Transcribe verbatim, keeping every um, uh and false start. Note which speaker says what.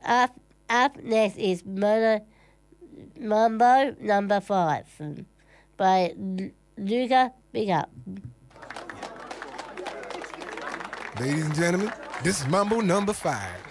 Speaker 1: Up, up next is Murder, Mambo Number Five um, by L- Luca Big Up.
Speaker 2: Ladies and gentlemen, this is Mambo number five.